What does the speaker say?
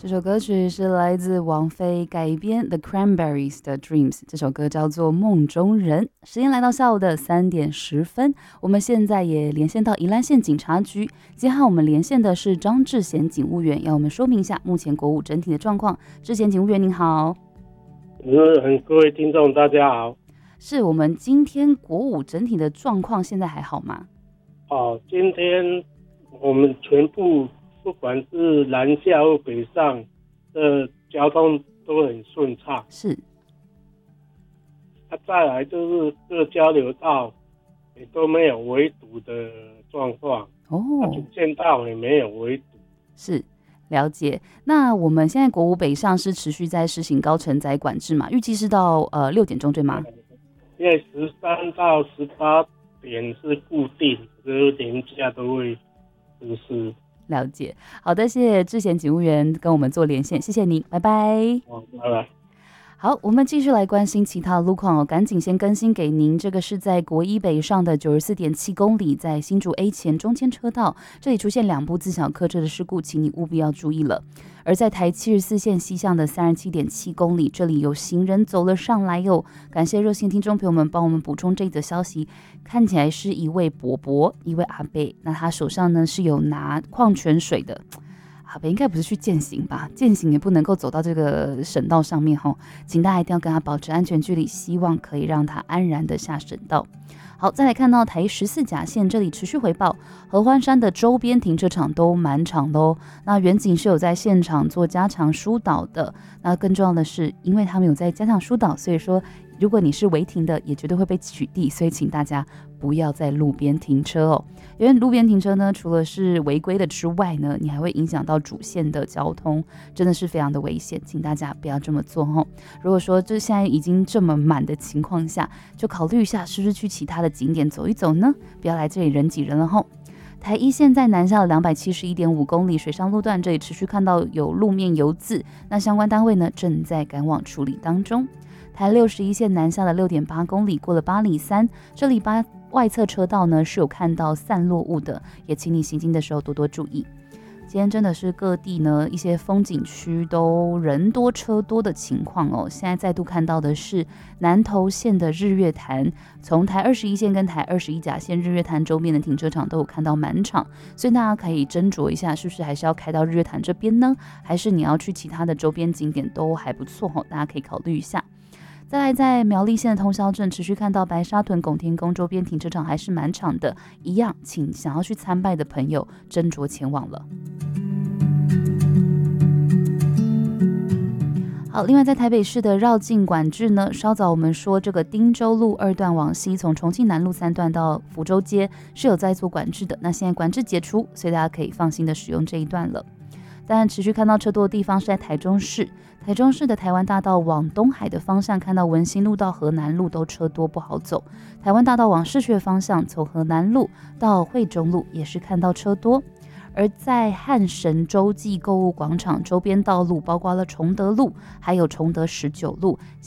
这首歌曲是来自王菲改编 The Cranberries 的 Dreams， 这首歌叫做梦中人。时间来到下午的3点10分，我们现在也连线到宜兰县警察局，接下来我们连线的是张志贤警务员，要我们说明一下目前国五整体的状况。志贤警务员您好。 各位听众大家好。 是我们今天国五整体的状况现在还好吗？ 今天我们全部不管是南下或北上的交通都很顺畅。 是。 再来就是各交流道也都没有围堵的状况。主线道也没有围堵。 是。了解。那我们现在国五北上是持续在实行高承载管制嘛？预计是到6点钟对吗？ 因为13到18点是固定，连假都会实施。 了解。好的，谢谢志贤警务员跟我们做连线，谢谢您，拜拜。 拜拜。 好，我们继续来关心其他路况哦。赶紧先更新给您，这个是在国一北上的94.7公里，在新竹 A 前中间车道，这里出现2部自小客车的事故，请你务必要注意了。而在台74线西向的37.7公里，这里有行人走了上来哟。感谢热心听众朋友们帮我们补充这则消息，看起来是一位伯伯，一位阿伯，那他手上呢是有拿矿泉水的。阿伯应该不是去健行吧？健行也不能够走到这个省道上面吼，请大家一定要跟他保持安全距离，希望可以让他安然的下省道。好，再来看到台14甲线这里持续回报，合欢山的周边停车场都满场咯。那远景是有在现场做加强疏导的，那更重要的是，因为他们有在加强疏导，所以说如果你是违停的，也绝对会被取缔，所以请大家不要在路边停车哦。因为路边停车呢，除了是违规的之外呢，你还会影响到主线的交通，真的是非常的危险，请大家不要这么做哦。如果说就现在已经这么满的情况下，就考虑一下是不是去其他的景点走一走呢？不要来这里人挤人了吼。台一线在南下的271.5公里水上路段，这里持续看到有路面油渍，那相关单位呢正在赶往处理当中。台61线南下的6.8公里，过了8里3，这里外侧车道呢是有看到散落物的，也请你行经的时候多多注意。今天真的是各地呢一些风景区都人多车多的情况哦。现在再度看到的是南投县的日月潭，从台21线跟台21甲线日月潭周边的停车场都有看到满场，所以大家可以斟酌一下，是不是还是要开到日月潭这边呢？还是你要去其他的周边景点都还不错哦，大家可以考虑一下。再来，在苗栗县的通霄镇持续看到白沙屯拱天宫周边停车场还是满场的，一样，请想要去参拜的朋友斟酌前往了。好，另外在台北市的绕境管制呢，稍早我们说这个汀州路2段往西，从重庆南路3段到福州街是有在做管制的，那现在管制解除，所以大家可以放心的使用这一段了。但持续看到车多的地方是在台中市的台湾大道往东海的方向，看到文心路到河南路都车多不好走。台湾大道往市区的方向，从河南路到惠中路也是看到车多。而在汉神洲际购物广场周边道路，包括了崇德路还有崇德19路，